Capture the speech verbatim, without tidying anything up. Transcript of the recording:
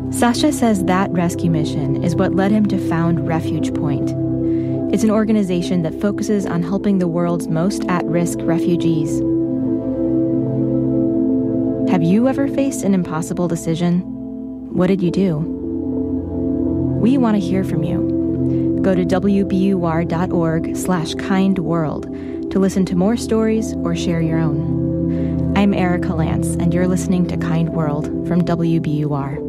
Sasha says that rescue mission is what led him to found Refuge Point. It's an organization that focuses on helping the world's most at-risk refugees. Have you ever faced an impossible decision? What did you do? We want to hear from you. Go to w b u r dot org slash kind world to listen to more stories or share your own. I'm Erica Lance, and you're listening to Kind World from W B U R.